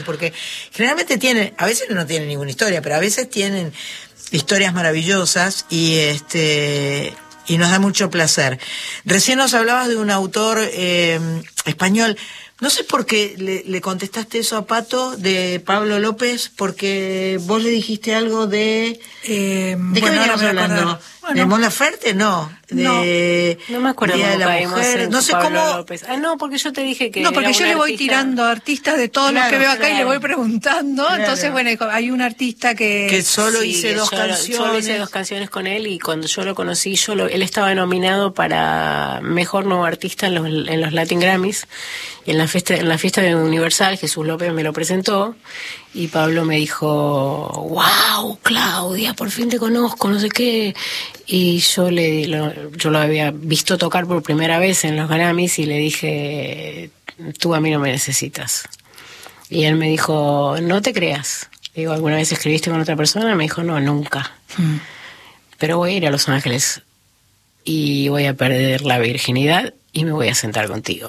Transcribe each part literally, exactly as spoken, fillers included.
Porque generalmente tienen, a veces no tienen ninguna historia, pero a veces tienen historias maravillosas y este y nos da mucho placer. Recién nos hablabas de un autor eh, español. No sé por qué le, le contestaste eso a Pato, de Pablo López, porque vos le dijiste algo de... Eh, ¿De qué bueno, veníamos hablando? Bueno, ¿de Mon Laferte? No. De, no, no me acuerdo Día de la Mujer. No sé Pablo cómo... López. Ah, no, porque yo te dije que No, porque era yo le voy artista... tirando artistas de todos claro, los que veo acá claro. y le voy preguntando. Claro. Entonces, bueno, hay un artista que... Que solo sí, hice que dos yo, canciones. Solo hice dos canciones con él y cuando yo lo conocí, yo lo, él estaba nominado para Mejor Nuevo Artista en los, en los Latin Grammys. Y en la fiesta, en la fiesta de Universal, Jesús López me lo presentó y Pablo me dijo, wow, Claudia, por fin te conozco, no sé qué. Y yo le lo, yo lo había visto tocar por primera vez en los Grammys y le dije, tú a mí no me necesitas. Y él me dijo, no te creas. Digo, ¿alguna vez escribiste con otra persona? Me dijo, no, nunca. Mm. Pero voy a ir a Los Ángeles y voy a perder la virginidad y me voy a sentar contigo.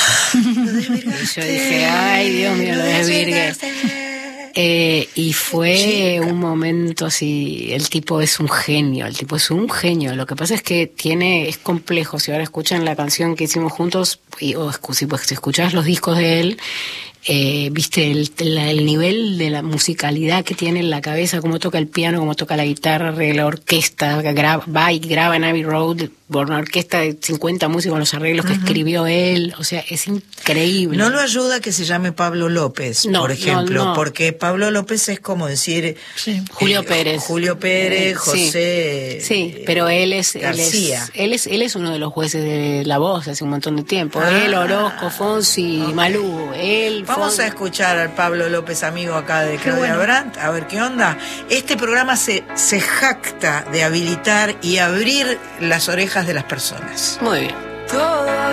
Y yo dije, ay, Dios mío, lo desvirgué. Eh, y fue un momento así, el tipo es un genio, el tipo es un genio. Lo que pasa es que tiene, es complejo. Si ahora escuchan la canción que hicimos juntos, y, o si, pues, si escuchás los discos de él, eh, viste el, la, el nivel de la musicalidad que tiene en la cabeza, cómo toca el piano, cómo toca la guitarra, la orquesta, graba, va y graba en Abbey Road por una orquesta de cincuenta músicos, los arreglos que uh-huh. escribió él, o sea, es increíble. No lo ayuda que se llame Pablo López, no, por ejemplo, no, no. porque Pablo López es como decir sí. Julio eh, Pérez, Julio Pérez, José, sí, sí pero él es, García. él es, él es, él es uno de los jueces de La Voz hace un montón de tiempo. Ah, él, Orozco, Fonsi, okay. Malú, él. Vamos Fonsi. a escuchar al Pablo López, amigo acá de Claudia bueno. Brandt, a ver qué onda. Este programa se se jacta de habilitar y abrir las orejas de las personas. Muy bien. Todo